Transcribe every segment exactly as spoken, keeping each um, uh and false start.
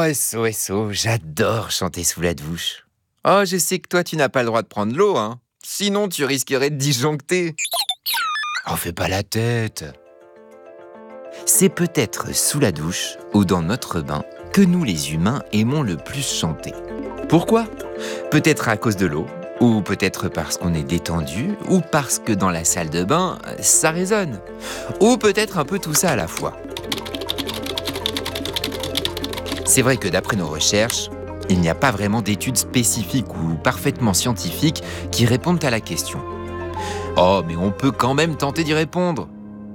S O S O, j'adore chanter sous la douche. Oh, je sais que toi, tu n'as pas le droit de prendre l'eau, hein. Sinon, tu risquerais de disjoncter. Oh, fais pas la tête. C'est peut-être sous la douche ou dans notre bain que nous, les humains, aimons le plus chanter. Pourquoi ? Peut-être à cause de l'eau, ou peut-être parce qu'on est détendu, ou parce que dans la salle de bain, ça résonne. Ou peut-être un peu tout ça à la fois. C'est vrai que d'après nos recherches, il n'y a pas vraiment d'études spécifiques ou parfaitement scientifiques qui répondent à la question. Oh, mais on peut quand même tenter d'y répondre.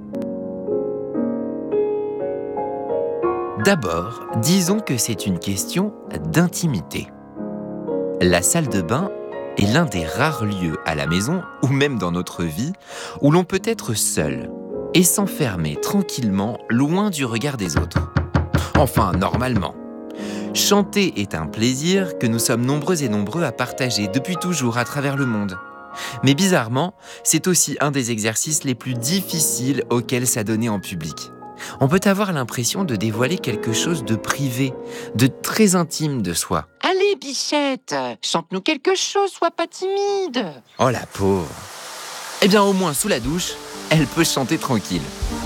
D'abord, disons que c'est une question d'intimité. La salle de bain est l'un des rares lieux à la maison, ou même dans notre vie, où l'on peut être seul et s'enfermer tranquillement loin du regard des autres. Enfin, normalement. Chanter est un plaisir que nous sommes nombreux et nombreux à partager depuis toujours à travers le monde. Mais bizarrement, c'est aussi un des exercices les plus difficiles auxquels s'adonner en public. On peut avoir l'impression de dévoiler quelque chose de privé, de très intime de soi. Allez, Bichette, chante-nous quelque chose, sois pas timide. Oh la pauvre. Eh bien au moins sous la douche, elle peut chanter tranquille.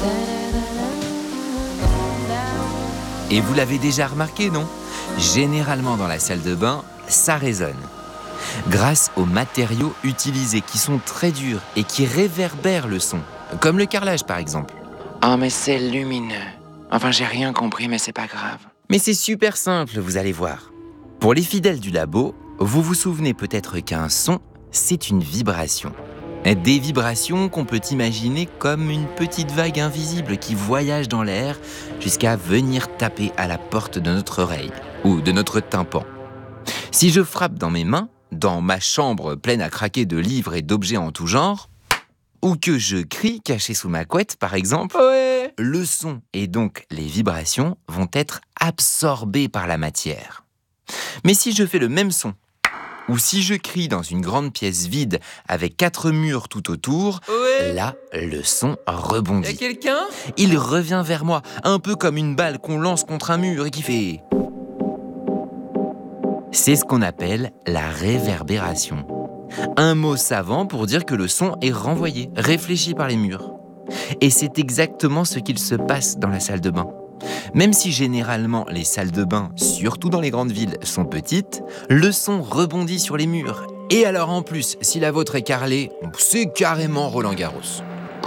Et vous l'avez déjà remarqué, non ? Généralement dans la salle de bain, ça résonne. Grâce aux matériaux utilisés qui sont très durs et qui réverbèrent le son, comme le carrelage par exemple. Oh, mais c'est lumineux. Enfin, j'ai rien compris, mais c'est pas grave. Mais c'est super simple, vous allez voir. Pour les fidèles du labo, vous vous souvenez peut-être qu'un son, c'est une vibration. Des vibrations qu'on peut imaginer comme une petite vague invisible qui voyage dans l'air jusqu'à venir taper à la porte de notre oreille ou de notre tympan. Si je frappe dans mes mains, dans ma chambre pleine à craquer de livres et d'objets en tout genre, ou que je crie caché sous ma couette par exemple, ouais. Le son et donc les vibrations vont être absorbés par la matière. Mais si je fais le même son, ou si je crie dans une grande pièce vide avec quatre murs tout autour, ouais. Là, le son rebondit. Y'a quelqu'un ? Il revient vers moi, un peu comme une balle qu'on lance contre un mur et qui fait... C'est ce qu'on appelle la réverbération. Un mot savant pour dire que le son est renvoyé, réfléchi par les murs. Et c'est exactement ce qu'il se passe dans la salle de bain. Même si généralement les salles de bain, surtout dans les grandes villes, sont petites, le son rebondit sur les murs. Et alors en plus, si la vôtre est carrelée, c'est carrément Roland-Garros.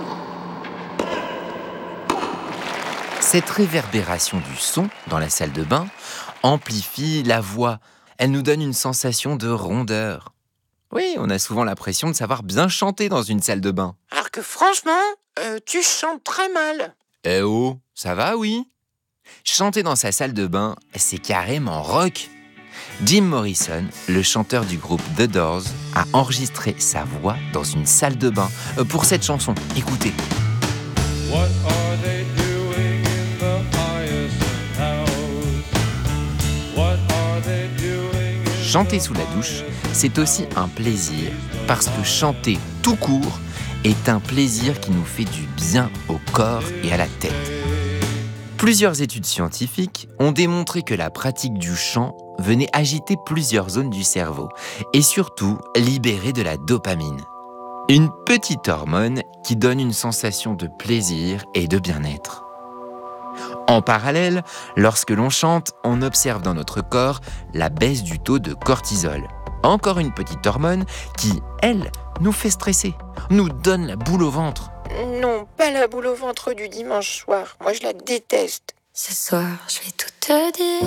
Cette réverbération du son dans la salle de bain amplifie la voix. Elle nous donne une sensation de rondeur. Oui, on a souvent l'impression de savoir bien chanter dans une salle de bain. Alors que franchement, euh, tu chantes très mal. Eh oh, ça va, oui ? Chanter dans sa salle de bain, c'est carrément rock. Jim Morrison, le chanteur du groupe The Doors, a enregistré sa voix dans une salle de bain pour cette chanson. Écoutez. What are they doing in the highest house? What are they doing in Chanter sous la douche, c'est aussi un plaisir, parce que chanter tout court est un plaisir qui nous fait du bien au corps et à la tête. Plusieurs études scientifiques ont démontré que la pratique du chant venait agiter plusieurs zones du cerveau et surtout libérer de la dopamine. Une petite hormone qui donne une sensation de plaisir et de bien-être. En parallèle, lorsque l'on chante, on observe dans notre corps la baisse du taux de cortisol. Encore une petite hormone qui, elle, nous fait stresser, nous donne la boule au ventre. Non, pas la boule au ventre du dimanche soir. Moi, je la déteste. Ce soir, je vais tout te dire.